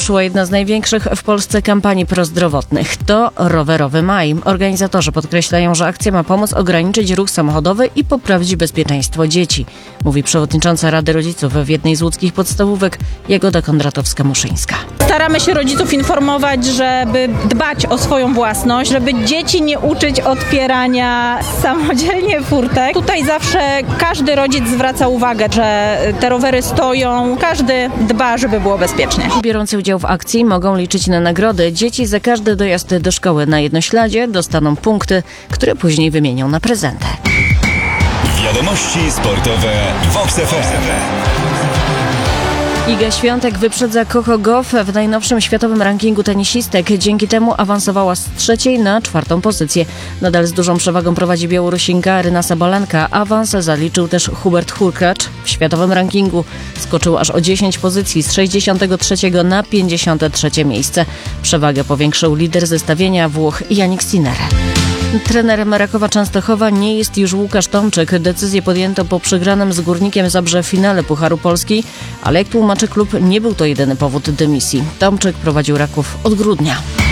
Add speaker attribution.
Speaker 1: ruszyła jedna z największych w Polsce kampanii prozdrowotnych. To Rowerowy Maj. Organizatorzy podkreślają, że akcja ma pomóc ograniczyć ruch samochodowy i poprawić bezpieczeństwo dzieci, mówi przewodnicząca Rady Rodziców w jednej z łódzkich podstawówek Jagoda Kondratowska-Muszyńska.
Speaker 2: Staramy się rodziców informować, żeby dbać o swoją własność, żeby dzieci nie uczyć otwierania samodzielnie furtek. Tutaj zawsze każdy rodzic zwraca uwagę, że te rowery stoją, każdy dba, żeby było bezpiecznie.
Speaker 1: Biorący udział w akcji mogą liczyć na nagrody. Dzieci za każdy dojazd do szkoły na jednośladzie dostaną punkty, które później wymienią na prezenty.
Speaker 3: Wiadomości sportowe w Vox FM.
Speaker 1: Iga Świątek wyprzedza Coco Gauff w najnowszym światowym rankingu tenisistek. Dzięki temu awansowała z 3. na 4. pozycję. Nadal z dużą przewagą prowadzi Białorusinka Aryna Sabalenka. Awans zaliczył też Hubert Hurkacz. W światowym rankingu skoczył aż o 10 pozycji z 63 na 53 miejsce. Przewagę powiększył lider zestawienia Włoch Jannik Sinner. Trenerem Rakowa Częstochowa nie jest już Łukasz Tomczyk. Decyzję podjęto po przegranym z Górnikiem Zabrze w finale Pucharu Polski, ale jak tłumaczy klub, nie był to jedyny powód dymisji. Tomczyk prowadził Raków od grudnia.